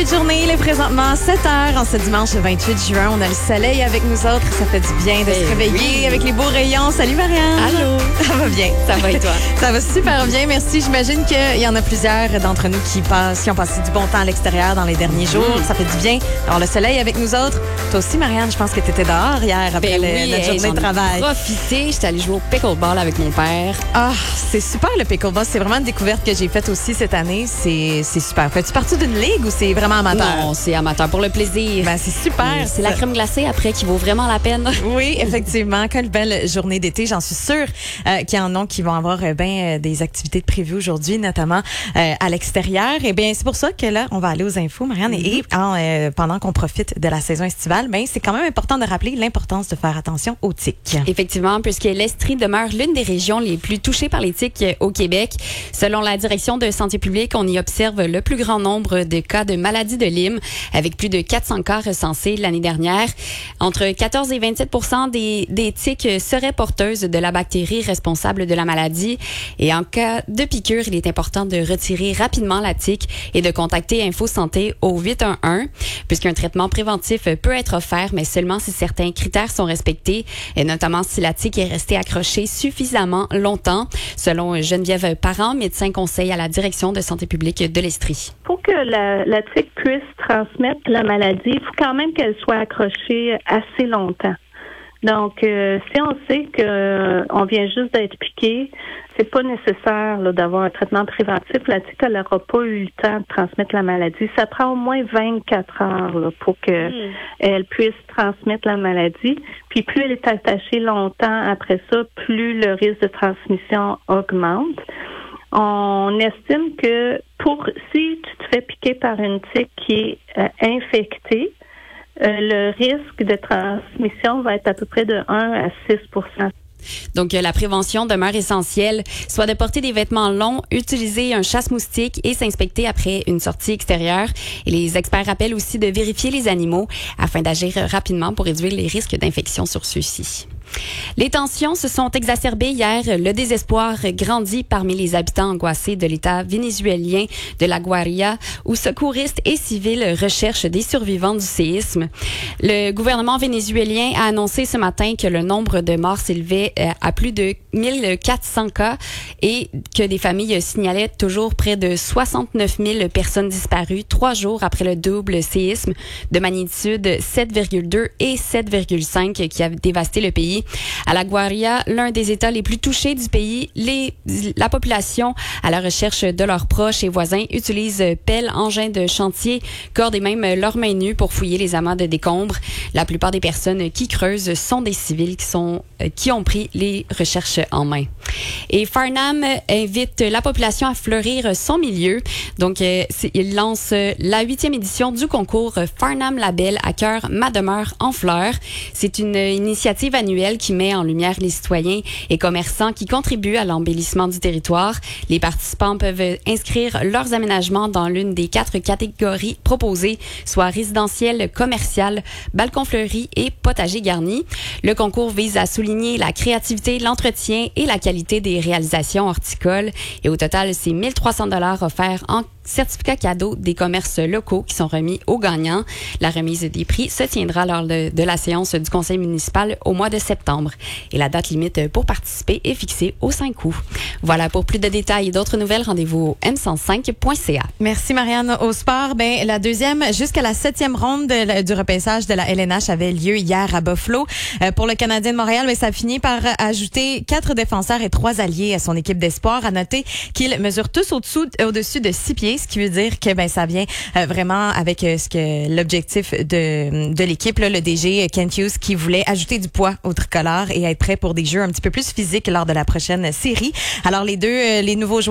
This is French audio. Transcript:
début de journée, il est présentement 7h en ce dimanche 28 juin. On a le soleil avec nous autres. Ça fait du bien de se réveiller avec les beaux rayons. Salut Marianne. Allô. Ça va bien. Ça va et toi? Ça va super bien, merci. J'imagine qu'il y en a plusieurs d'entre nous qui ont passé du bon temps à l'extérieur dans les derniers jours. Ça fait du bien d'avoir le soleil avec nous autres. Toi aussi, Marianne, je pense que tu étais dehors hier après notre journée de travail. J'en ai profité. J'étais allée jouer au pickleball avec mon père. Ah, c'est super le pickleball. C'est vraiment une découverte que j'ai faite aussi cette année. C'est super. Fais-tu partie d'une ligue ou c'est vraiment amateur? Non, c'est amateur pour le plaisir. Ben, c'est super. C'est la crème glacée après qui vaut vraiment la peine. Oui, effectivement. Quelle belle journée d'été. J'en suis sûre qu'il y en a qui vont avoir des activités de prévues aujourd'hui, notamment à l'extérieur. Et bien, c'est pour ça que là, on va aller aux infos, Marianne. Et pendant qu'on profite de la saison estivale, ben, c'est quand même important de rappeler l'importance de faire attention aux tiques. Effectivement, puisque l'Estrie demeure l'une des régions les plus touchées par les tiques au Québec. Selon la direction de santé publique, on y observe le plus grand nombre de cas de maladie de Lyme, avec plus de 400 cas recensés l'année dernière. Entre 14 et 27 des tiques seraient porteuses de la bactérie responsable de la maladie. Et en cas de piqûre, il est important de retirer rapidement la tique et de contacter Info Santé au 811, puisqu'un traitement préventif peut être offert, mais seulement si certains critères sont respectés, et notamment si la tique est restée accrochée suffisamment longtemps, selon Geneviève Parent, médecin conseil à la direction de santé publique de l'Estrie. Pour que la tique puisse transmettre la maladie, il faut quand même qu'elle soit accrochée assez longtemps. Donc, si on sait qu'on vient juste d'être piqué, c'est pas nécessaire là, d'avoir un traitement préventif. La tique, elle n'aura pas eu le temps de transmettre la maladie. Ça prend au moins 24 heures là, pour qu'elle puisse transmettre la maladie. Puis plus elle est attachée longtemps après ça, plus le risque de transmission augmente. On estime que si tu te fais piquer par une tique qui est infectée, le risque de transmission va être à peu près de 1 à 6 %. Donc, la prévention demeure essentielle, soit de porter des vêtements longs, utiliser un chasse-moustique et s'inspecter après une sortie extérieure. Et les experts rappellent aussi de vérifier les animaux afin d'agir rapidement pour réduire les risques d'infection sur ceux-ci. Les tensions se sont exacerbées hier. Le désespoir grandit parmi les habitants angoissés de l'État vénézuélien de la Guaira, où secouristes et civils recherchent des survivants du séisme. Le gouvernement vénézuélien a annoncé ce matin que le nombre de morts s'élevait à plus de 1400 cas et que des familles signalaient toujours près de 69 000 personnes disparues 3 jours après le double séisme de magnitude 7,2 et 7,5 qui a dévasté le pays. À la Guaira, l'un des États les plus touchés du pays, la population, à la recherche de leurs proches et voisins, utilise pelles, engins de chantier, cordes et même leurs mains nues pour fouiller les amas de décombres. La plupart des personnes qui creusent sont des civils qui ont pris les recherches en main. Et Farnham invite la population à fleurir son milieu. Donc, il lance la 8e édition du concours Farnham Label à cœur Ma demeure en fleurs. C'est une initiative annuelle qui met en lumière les citoyens et commerçants qui contribuent à l'embellissement du territoire. Les participants peuvent inscrire leurs aménagements dans l'une des 4 catégories proposées, soit résidentiel, commercial, balcon fleuri et potager garni. Le concours vise à souligner la créativité, l'entretien et la qualité des réalisations horticoles. Et au total, c'est 1 300 $ offerts en certificats cadeaux des commerces locaux qui sont remis aux gagnants. La remise des prix se tiendra lors de la séance du conseil municipal au mois de septembre. Et la date limite pour participer est fixée au 5 août. Voilà, pour plus de détails et d'autres nouvelles, rendez-vous au m105.ca. Merci Marianne. Au sport, la deuxième jusqu'à la 7e ronde du repêchage de la LNH avait lieu hier à Buffalo. Pour le Canadien de Montréal, ça finit par ajouter 4 défenseurs et 3 alliés à son équipe d'espoir. À noter qu'ils mesurent tous au-dessus de 6 pieds, ce qui veut dire que ça vient vraiment avec l'objectif de l'équipe, là, le DG Kent Hughes, qui voulait ajouter du poids au tricolore et être prêt pour des jeux un petit peu plus physiques lors de la prochaine série. Alors les nouveaux joueurs